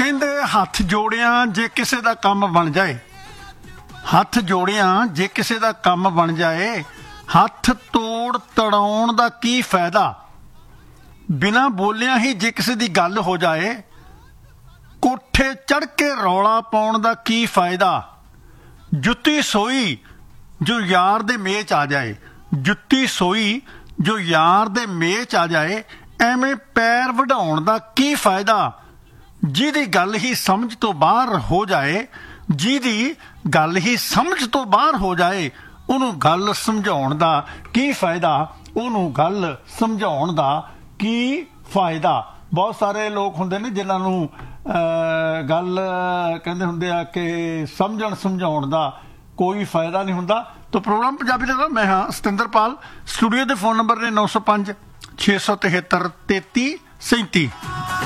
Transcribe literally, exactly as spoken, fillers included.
ਕਹਿੰਦੇ ਹੱਥ ਜੋੜਿਆਂ ਜੇ ਕਿਸੇ ਦਾ ਕੰਮ ਬਣ ਜਾਏ, ਹੱਥ ਜੋੜਿਆਂ ਜੇ ਕਿਸੇ ਦਾ ਕੰਮ ਬਣ ਜਾਏ, ਹੱਥ ਤੋੜ ਤੜਾਉਣ ਦਾ ਕੀ ਫਾਇਦਾ। ਬਿਨਾਂ ਬੋਲਿਆਂ ਹੀ ਜੇ ਕਿਸੇ ਦੀ ਗੱਲ ਹੋ ਜਾਏ, ਕੋਠੇ ਚੜ੍ਹ ਕੇ ਰੌਲਾ ਪਾਉਣ ਦਾ ਕੀ ਫਾਇਦਾ। ਜੁੱਤੀ ਸੋਈ ਜੋ ਯਾਰ ਦੇ ਮੇਚ ਆ ਜਾਏ, ਜੁੱਤੀ ਸੋਈ ਜੋ ਯਾਰ ਦੇ ਮੇਚ ਆ ਜਾਏ, ਐਵੇਂ ਪੈਰ ਵਢਾਉਣ ਦਾ ਕੀ ਫਾਇਦਾ। ਜਿਹਦੀ ਗੱਲ ਹੀ ਸਮਝ ਤੋਂ ਬਾਹਰ ਹੋ ਜਾਏ, ਜਿਹਦੀ ਗੱਲ ਹੀ ਸਮਝ ਤੋਂ ਬਾਹਰ ਹੋ ਜਾਏ, ਉਹਨੂੰ ਗੱਲ ਸਮਝਾਉਣ ਦਾ ਕੀ ਫਾਇਦਾ, ਉਹਨੂੰ ਗੱਲ ਸਮਝਾਉਣ ਦਾ ਕੀ ਫਾਇਦਾ। ਬਹੁਤ ਸਾਰੇ ਲੋਕ ਹੁੰਦੇ ਨੇ ਜਿਨ੍ਹਾਂ ਨੂੰ ਗੱਲ ਕਹਿੰਦੇ ਹੁੰਦੇ ਆ ਕਿ ਸਮਝਣ ਸਮਝਾਉਣ ਦਾ ਕੋਈ ਫਾਇਦਾ ਨਹੀਂ ਹੁੰਦਾ। ਤਾਂ ਪ੍ਰੋਗਰਾਮ ਪੰਜਾਬੀ ਦਾ ਮੈਂ ਹਾਂ ਸਤਿੰਦਰਪਾਲ। ਸਟੂਡੀਓ ਦੇ ਫੋਨ ਨੰਬਰ ਨੇ ਨੌ ਸੌ ਪੰਜ ਛੇ ਸੌ ਤਿਹੱਤਰ ਤੇਤੀ ਸੈਂਤੀ।